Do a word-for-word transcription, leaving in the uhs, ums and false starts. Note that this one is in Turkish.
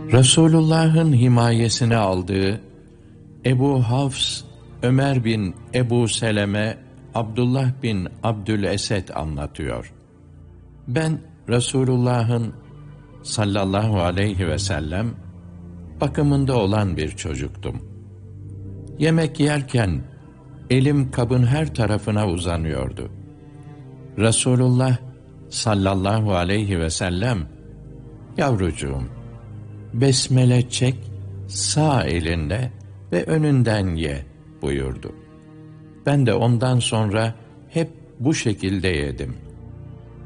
Resulullah'ın himayesine aldığı Ebu Hafs, Ömer bin Ebu Seleme, Abdullah bin Abdülesed anlatıyor. Ben Resulullah'ın sallallahu aleyhi ve sellem bakımında olan bir çocuktum. Yemek yerken elim kabın her tarafına uzanıyordu. Resulullah sallallahu aleyhi ve sellem, "Yavrucuğum, besmele çek, sağ elinle ve önünden ye" buyurdu. Ben de ondan sonra hep bu şekilde yedim.